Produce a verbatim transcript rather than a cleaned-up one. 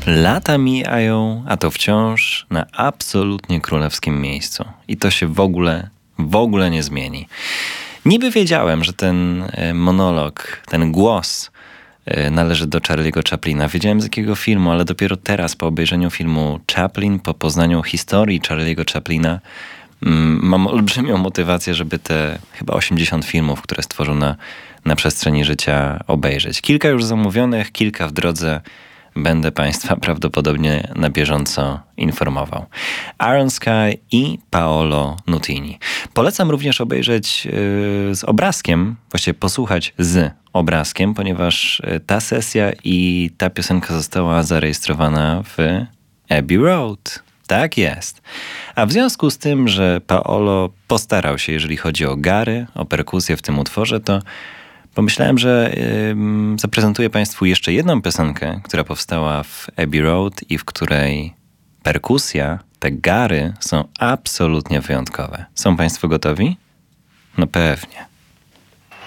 Lata mijają, a to wciąż na absolutnie królewskim miejscu. I to się w ogóle, w ogóle nie zmieni. Niby wiedziałem, że ten monolog, ten głos należy do Charlie'ego Chaplina. Wiedziałem z jakiego filmu, ale dopiero teraz po obejrzeniu filmu Chaplin, po poznaniu historii Charlie'ego Chaplina, mam olbrzymią motywację, żeby te chyba osiemdziesiąt filmów, które stworzył na, na przestrzeni życia, obejrzeć. Kilka już zamówionych, kilka w drodze. Będę Państwa prawdopodobnie na bieżąco informował. Iron Sky i Paolo Nutini. Polecam również obejrzeć yy, z obrazkiem, właściwie posłuchać z obrazkiem, ponieważ ta sesja i ta piosenka została zarejestrowana w Abbey Road. Tak jest. A w związku z tym, że Paolo postarał się, jeżeli chodzi o gary, o perkusję w tym utworze, to pomyślałem, że yy, zaprezentuję Państwu jeszcze jedną piosenkę, która powstała w Abbey Road i w której perkusja, te gary są absolutnie wyjątkowe. Są Państwo gotowi? No pewnie.